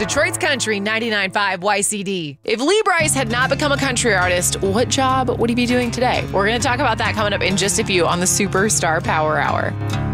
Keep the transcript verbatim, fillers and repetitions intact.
Detroit's Country ninety-nine point five Y C D. If Lee Brice had not become a country artist, what job would he be doing today? We're going to talk about that coming up in just a few on the Superstar Power Hour.